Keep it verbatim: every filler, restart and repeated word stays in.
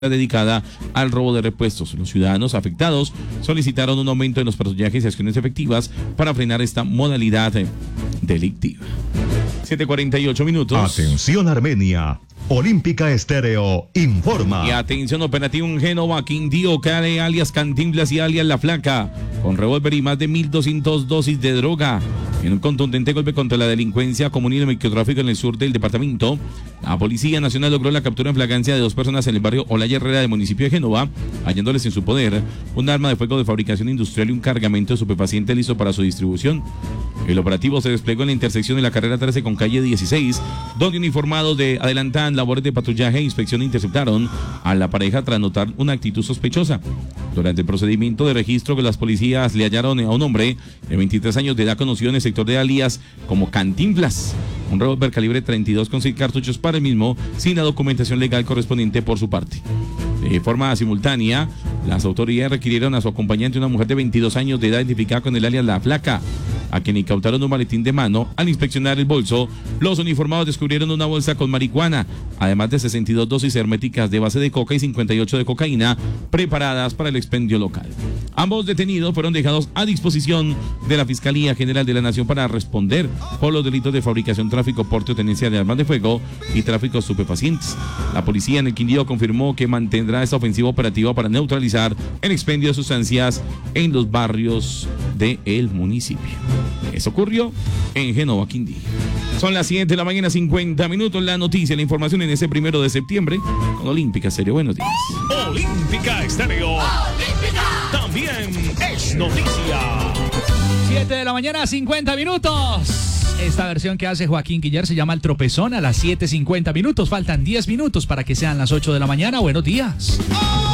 dedicada al robo de repuestos. Los ciudadanos afectados solicitaron un aumento en los patrullajes y acciones efectivas para frenar esta modalidad delictiva. siete cuarenta y ocho minutos. Atención Armenia. Olímpica Estéreo informa. Y atención, operativo en Génova, Quindío, Cale, alias Cantinflas y alias La Flaca, con revólver y más de mil doscientas dosis de droga. En un contundente golpe contra la delincuencia común y el microtráfico en el sur del departamento, la Policía Nacional logró la captura en flagrancia de dos personas en el barrio Olaya Herrera del municipio de Génova, hallándoles en su poder un arma de fuego de fabricación industrial y un cargamento de estupefaciente listo para su distribución. El operativo se desplegó en la intersección de la carrera trece con calle dieciséis, donde uniformados de adelantaban labores de patrullaje e inspección interceptaron a la pareja tras notar una actitud sospechosa. Durante el procedimiento de registro que las policías le hallaron a un hombre de veintitrés años de edad conocido en el sector de alias como Cantinflas, un revólver calibre treinta y dos con seis cartuchos para el mismo, sin la documentación legal correspondiente por su parte. De forma simultánea, las autoridades requirieron a su acompañante, una mujer de veintidós años de edad identificada con el alias La Flaca, a quien incautaron un maletín de mano. Al inspeccionar el bolso, los uniformados descubrieron una bolsa con marihuana, además de sesenta y dos dosis herméticas de base de coca y cincuenta y ocho de cocaína, preparadas para el expendio local. Ambos detenidos fueron dejados a disposición de la Fiscalía General de la Nación para responder por los delitos de fabricación, tráfico, porte o tenencia de armas de fuego y tráfico de estupefacientes. La policía en el Quindío confirmó que mantendrá esta ofensiva operativa para neutralizar el expendio de sustancias en los barrios del municipio. Eso ocurrió en Génova, Quindío. Son las siete de la mañana, cincuenta minutos. La noticia, la información en ese primero de septiembre con Olímpica Estéreo. Buenos días. Olímpica Estéreo. Olímpica también es noticia. siete de la mañana, cincuenta minutos. Esta versión que hace Joaquín Guillar se llama El Tropezón a las siete cincuenta minutos. Faltan diez minutos para que sean las ocho de la mañana. Buenos días.